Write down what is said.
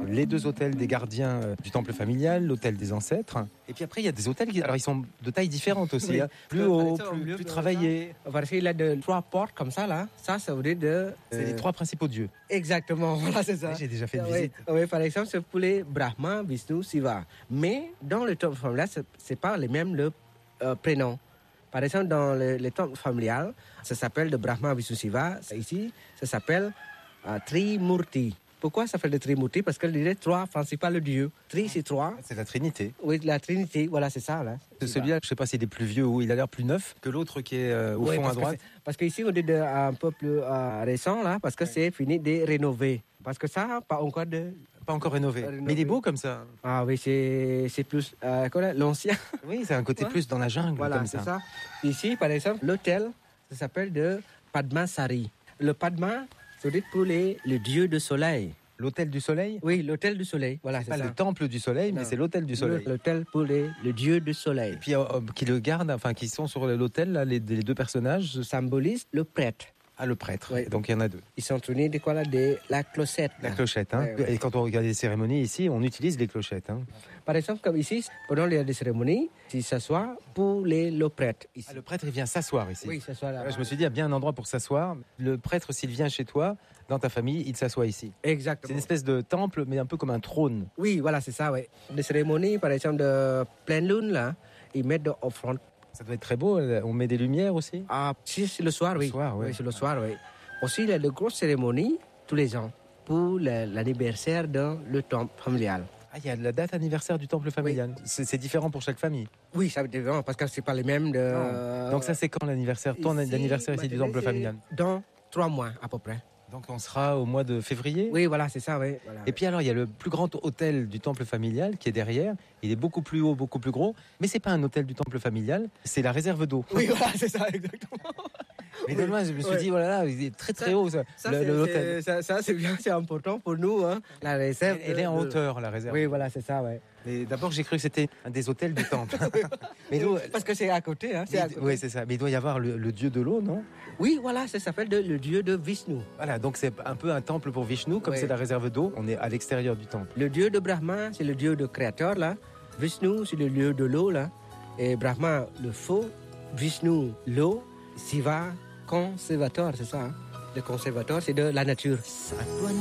les 2 autels des gardiens du temple familial, l'autel des ancêtres. Et puis après, il y a des autels qui, alors ils sont de taille différente aussi, Oui. plus haut, plus travaillés. Parce qu'il a 3 portes comme ça là. Ça veut dire de. C'est les 3 principaux dieux. Exactement, voilà, c'est ça. Oui, j'ai déjà fait une Oui, visite. oui, par exemple, c'est pour les Brahma, Vishnu, Shiva. Mais dans le temple familial, c'est pas les mêmes prénoms. Par exemple, dans le temple familial, ça s'appelle le Brahma, Vishnu, Shiva. Ici, ça s'appelle Trimurti. Pourquoi ça s'appelle le Trimurti? Parce qu'il y a 3 principaux dieux. Tri, c'est 3. C'est la Trinité. Oui, la Trinité, voilà, c'est ça. Là. Celui-là, je ne sais pas s'il est plus vieux ou il a l'air plus neuf que l'autre qui est au fond à droite. Parce qu'ici, on est un peu plus récent, là, parce que c'est fini de rénover. Parce que ça, pas encore rénové. Mais il est beau comme ça. Ah oui, c'est plus l'ancien. Oui, c'est un côté plus dans la jungle, voilà, comme c'est ça. Ici, par exemple, l'hôtel, ça s'appelle de Padmasari. Le Padma, c'est pour le dieu du soleil. L'hôtel du soleil? Oui, l'hôtel du soleil. Voilà, c'est pas ça. Le temple du soleil, mais c'est l'hôtel du soleil. L'hôtel pour le dieu du soleil. Et puis, qui le gardent, enfin, qui sont sur l'hôtel, là, les 2 personnages. Symbolise le prêtre. Ah, le prêtre. Oui. Donc, il y en a 2. Ils sont tenus de quoi là? De la clochette. La clochette, hein. Ouais. Et quand on regarde les cérémonies ici, on utilise les clochettes, hein. Par exemple, comme ici, pendant les cérémonies, il s'assoit pour le prêtre. Ici. Ah, le prêtre, il vient s'asseoir ici. Oui, s'assoit là. Je me suis dit, il y a bien un endroit pour s'asseoir. Le prêtre, s'il vient chez toi, dans ta famille, il s'assoit ici. Exactement. C'est une espèce de temple, mais un peu comme un trône. Oui, voilà, c'est ça, oui. Les cérémonies, par exemple, de pleine lune, là, ils mettent de offrande. Ça doit être très beau. On met des lumières aussi. Ah, si, c'est le soir, oui. Le soir, oui. Oui, c'est le soir, oui. Aussi, il y a de grosses cérémonies tous les ans pour l'anniversaire dans le temple familial. Ah, il y a la date anniversaire du temple familial. Oui. C'est différent pour chaque famille. Oui, ça va être différent parce que c'est pas les mêmes de. Donc ça, c'est quand l'anniversaire? L'anniversaire ici du temple familial? Dans 3 mois à peu près. Donc on sera au mois de février? Oui, voilà, c'est ça, oui. Voilà, et puis alors, il y a le plus grand hôtel du temple familial qui est derrière. Il est beaucoup plus haut, beaucoup plus gros. Mais c'est pas un hôtel du temple familial, c'est la réserve d'eau. Oui, voilà, c'est ça, exactement. Mais de loin, je me suis dit, voilà, il est très très haut, l'hôtel. Ça, c'est bien, c'est important pour nous, hein. La réserve. Elle est en hauteur, la réserve. Oui, voilà, c'est ça, ouais. Et d'abord, j'ai cru que c'était un des hôtels du temple. Mais parce que c'est à côté, hein. Oui, c'est ça. Mais il doit y avoir le dieu de l'eau, non? Oui, voilà, ça s'appelle le dieu de Vishnu. Voilà, donc c'est un peu un temple pour Vishnu, comme c'est la réserve d'eau. On est à l'extérieur du temple. Le dieu de Brahma, c'est le dieu de créateur, là. Vishnu, c'est le dieu de l'eau, là. Et Brahma, le feu. Vishnu, l'eau. Shiva, conservateur, c'est ça. Hein? Le conservateur, c'est de la nature.